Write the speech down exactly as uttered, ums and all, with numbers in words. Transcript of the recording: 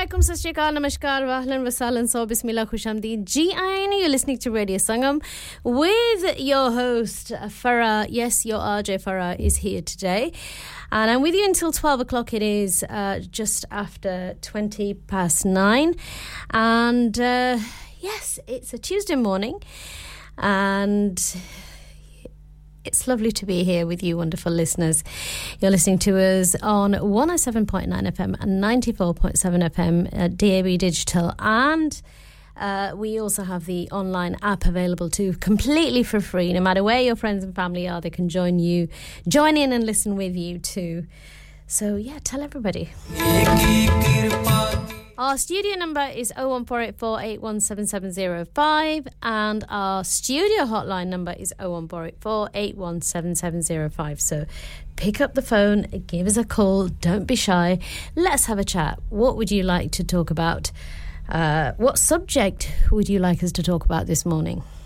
alaikum, sat shri akal, namaskar, wa ahlan wa sahlan, so bismillah, khushamdeed. Ji aayeen, you're listening to Radio Sangam with your host Farah. Yes, your R J Farah is here today, and I'm with you until twelve o'clock. It is uh, just after twenty past nine, and uh, yes, it's a Tuesday morning, and it's lovely to be here with you, wonderful listeners. You're listening to us on one oh seven point nine F M and ninety-four point seven F M at D A B Digital, and uh, we also have the online app available too, completely for free. No matter where your friends and family are, they can join you, join in and listen with you too. So yeah, tell everybody. Our studio number is oh one four eight four, eight one seven seven oh five, and our studio hotline number is oh one four eight four, eight one seven seven oh five. So pick up the phone, give us a call, don't be shy, let's have a chat. What would you like to talk about? Uh, what subject would you like us to talk about this morning?